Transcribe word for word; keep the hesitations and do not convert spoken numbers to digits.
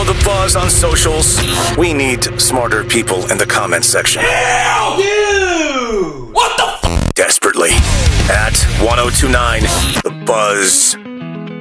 Follow The Buzz on socials. We need smarter people in the comment section. Hell you! What the f? Desperately. At one oh two nine The Buzz.